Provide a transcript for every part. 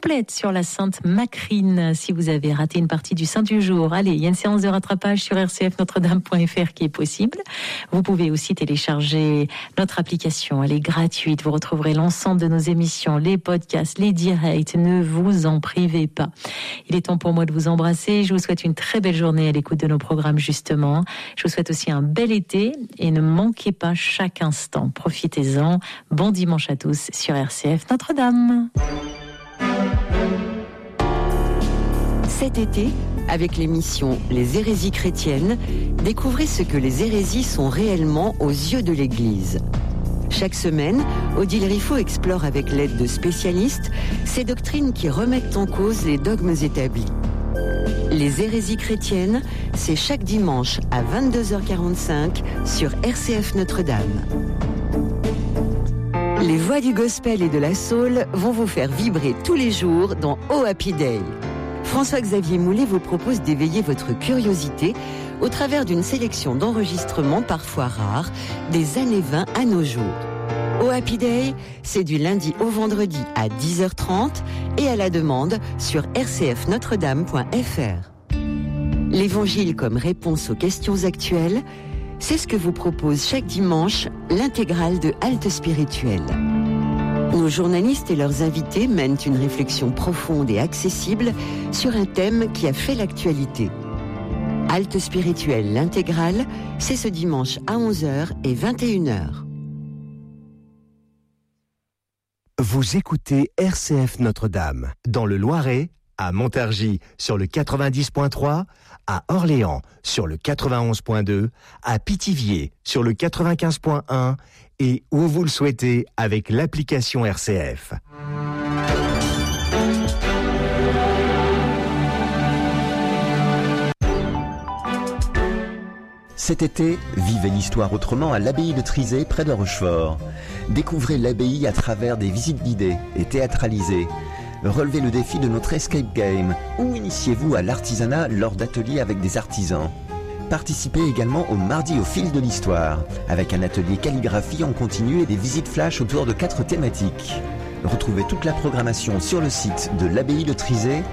complète sur la Sainte Macrine. Si vous avez raté une partie du Saint du jour, allez, il y a une séance de rattrapage sur rcfnotredame.fr qui est possible. Vous pouvez aussi télécharger notre application, elle est gratuite. Vous retrouverez l'ensemble de nos émissions, les podcasts, les directs. Ne vous en privez pas. Il est temps pour moi de vous embrasser. Je vous souhaite une très belle journée à l'écoute de nos programmes, justement. Je vous souhaite aussi un bel été et ne manquez pas chaque instant. Profitez-en. Bon dimanche à tous sur RCF Notre-Dame. Cet été, avec l'émission Les hérésies chrétiennes, découvrez ce que les hérésies sont réellement aux yeux de l'Église. Chaque semaine, Odile Riffaut explore avec l'aide de spécialistes ces doctrines qui remettent en cause les dogmes établis. Les hérésies chrétiennes, c'est chaque dimanche à 22h45 sur RCF Notre-Dame. Les voix du gospel et de la soul vont vous faire vibrer tous les jours dans Oh Happy Day. François-Xavier Moulet vous propose d'éveiller votre curiosité au travers d'une sélection d'enregistrements parfois rares des années 20 à nos jours. Oh Happy Day, c'est du lundi au vendredi à 10h30 et à la demande sur rcfnotredame.fr. L'évangile comme réponse aux questions actuelles, c'est ce que vous propose chaque dimanche l'intégrale de Halte Spirituelle. Nos journalistes et leurs invités mènent une réflexion profonde et accessible sur un thème qui a fait l'actualité. Halte Spirituelle, l'intégrale, c'est ce dimanche à 11h et 21h. Vous écoutez RCF Notre-Dame, dans le Loiret, à Montargis sur le 90.3, à Orléans sur le 91.2, à Pithiviers sur le 95.1 et où vous le souhaitez avec l'application RCF. Cet été, vivez l'histoire autrement à l'abbaye de Trizé, près de Rochefort. Découvrez l'abbaye à travers des visites guidées et théâtralisées. Relevez le défi de notre escape game ou initiez-vous à l'artisanat lors d'ateliers avec des artisans. Participez également au Mardi au fil de l'histoire, avec un atelier calligraphie en continu et des visites flash autour de 4 thématiques. Retrouvez toute la programmation sur le site de l'abbaye de Trizé,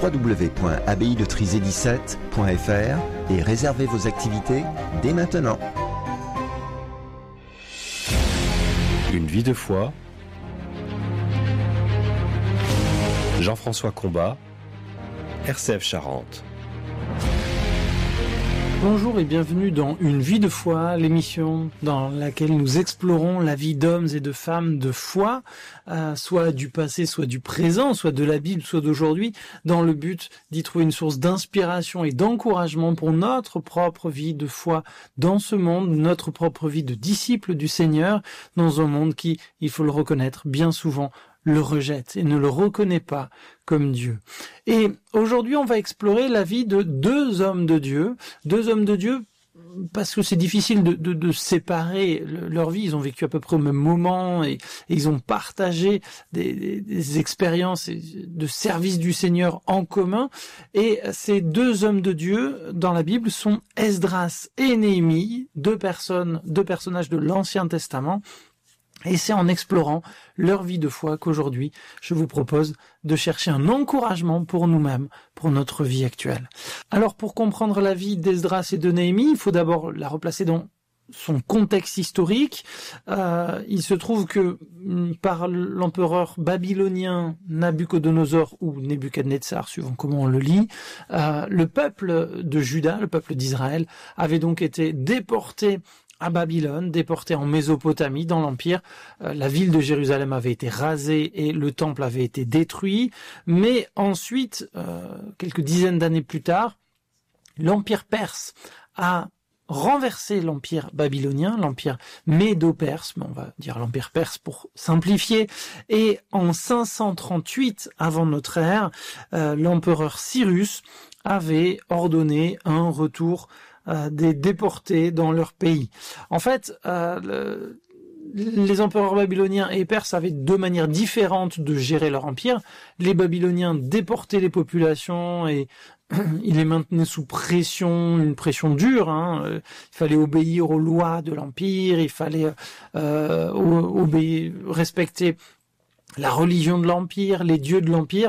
www.abbaye-de-trizé17.fr et réservez vos activités dès maintenant. Une vie de foi. Jean-François Combat, RCF Charente. Bonjour et bienvenue dans Une vie de foi, l'émission dans laquelle nous explorons la vie d'hommes et de femmes de foi, soit du passé, soit du présent, soit de la Bible, soit d'aujourd'hui, dans le but d'y trouver une source d'inspiration et d'encouragement pour notre propre vie de foi dans ce monde, notre propre vie de disciples du Seigneur, dans un monde qui, il faut le reconnaître, bien souvent le rejette et ne le reconnaît pas comme Dieu. Et aujourd'hui, on va explorer la vie de deux hommes de Dieu parce que c'est difficile de séparer leur vie. Ils ont vécu à peu près au même moment et ils ont partagé des expériences de service du Seigneur en commun. Et ces deux hommes de Dieu dans la Bible sont Esdras et Néhémie, deux personnages de l'Ancien Testament. Et c'est en explorant leur vie de foi qu'aujourd'hui, je vous propose de chercher un encouragement pour nous-mêmes, pour notre vie actuelle. Alors, pour comprendre la vie d'Esdras et de Néhémie, il faut d'abord la replacer dans son contexte historique. Il se trouve que par l'empereur babylonien Nabuchodonosor ou Nebuchadnezzar, suivant comment on le lit, le peuple de Juda, le peuple d'Israël, avait donc été déporté à Babylone, déporté en Mésopotamie, dans l'Empire. La ville de Jérusalem avait été rasée et le temple avait été détruit. Mais ensuite, quelques dizaines d'années plus tard, l'Empire perse a renversé l'Empire babylonien, l'Empire médo-perse, mais on va dire l'Empire perse pour simplifier. Et en 538 avant notre ère, l'empereur Cyrus avait ordonné un retour des déportés dans leur pays. En fait, les empereurs babyloniens et perses avaient deux manières différentes de gérer leur empire. Les Babyloniens déportaient les populations et ils les maintenaient sous pression, une pression dure. Il fallait obéir aux lois de l'empire, il fallait respecter la religion de l'empire, les dieux de l'empire.